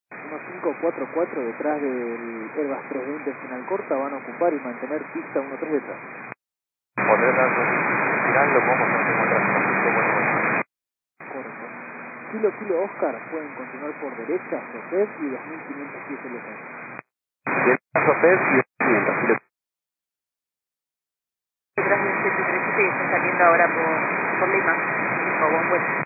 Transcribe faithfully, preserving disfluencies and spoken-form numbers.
uno cinco cuatro cuatro detrás del Airbus trescientos veinte final corta van a ocupar y mantener pista uno tres detrás. Poder datos final lo podemos encontrar como Correcto. Kilo Kilo Oscar pueden continuar por derecha, Sofet y dos mil quinientos pies L P. Derecha Sofet y quinientos. Detrás de un siete tres siete y está saliendo ahora por, por Lima. O buen vuelo.